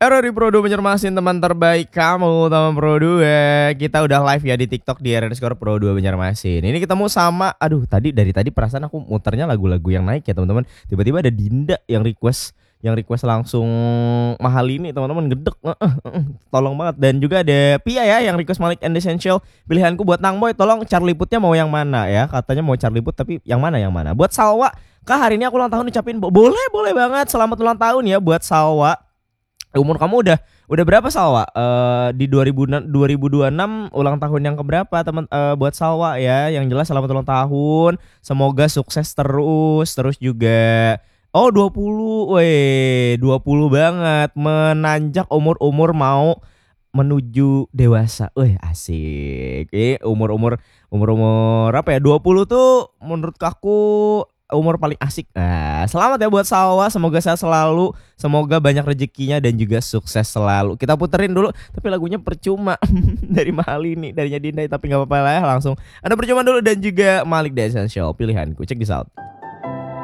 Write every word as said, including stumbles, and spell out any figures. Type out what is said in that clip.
Error di Pro dua Banjarmasin, teman terbaik kamu, teman Pro dua. Kita udah live ya di TikTok di underscore Pro dua Banjarmasin. Ini ketemu sama, aduh tadi dari tadi perasaan aku muternya lagu-lagu yang naik ya teman-teman. Tiba-tiba ada Dinda yang request, yang request langsung mahal ini teman-teman, gedek. Uh, uh, uh, tolong banget. Dan juga ada Pia ya yang request Malik and Essential. Pilihanku buat Nang Boy, tolong Charlie Putnya mau yang mana ya? Katanya mau Charlie Put tapi yang mana yang mana? Buat Salwa, Kak hari ini aku ulang tahun ucapin boleh boleh banget. Selamat ulang tahun ya buat Salwa. Umur kamu udah udah berapa Salwa? Uh, di dua ribu dua puluh enam ulang tahun yang keberapa teman uh, buat Salwa ya? Yang jelas selamat ulang tahun. Semoga sukses terus, terus juga oh dua puluh. Weh, dua puluh banget, menanjak umur-umur mau menuju dewasa. Weh, asik. Eh, umur-umur umur-umur apa ya? dua puluh tuh menurut aku umur paling asik. Nah, selamat ya buat Salwa, semoga sehat selalu, semoga banyak rezekinya dan juga sukses selalu. Kita puterin dulu, tapi lagunya percuma dari mahal ini, darinya Dinda, tapi nggak apa-apa lah ya, langsung ada percuma dulu dan juga Malik The Essential pilihanku. Check this out.